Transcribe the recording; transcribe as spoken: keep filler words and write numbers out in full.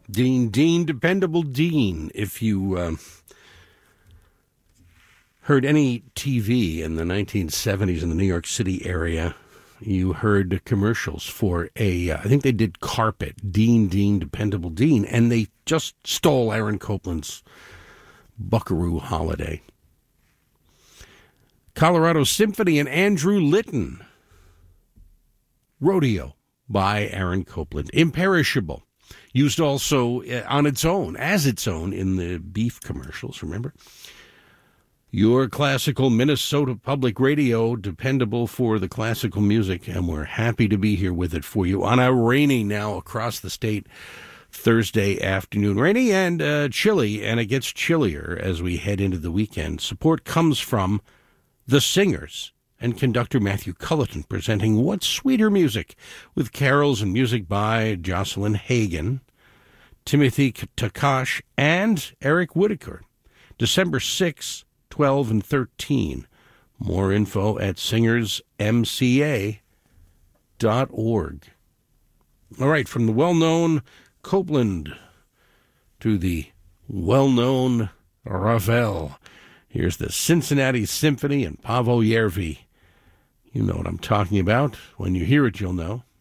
Dean, Dean, Dependable Dean. If you uh, heard any T V in the nineteen seventies in the New York City area, you heard commercials for a, uh, I think they did carpet, Dean, Dean, Dependable Dean, and they just stole Aaron Copland's Buckaroo Holiday. Colorado Symphony and Andrew Litton. Rodeo by Aaron Copland. Imperishable. Used also on its own, as its own, in the beef commercials, remember? Your classical Minnesota Public Radio, dependable for the classical music, and we're happy to be here with it for you on a rainy now across the state Thursday afternoon. Rainy and uh, chilly, and it gets chillier as we head into the weekend. Support comes from The Singers and conductor Matthew Culleton presenting What's Sweeter Music with carols and music by Jocelyn Hagan, Timothy Takash, and Eric Whitaker. December sixth, twelve, and thirteen. More info at singers m c a dot org. All right, from the well-known Copland to the well-known Ravel, here's the Cincinnati Symphony and Paavo Järvi. You know what I'm talking about. When you hear it, you'll know.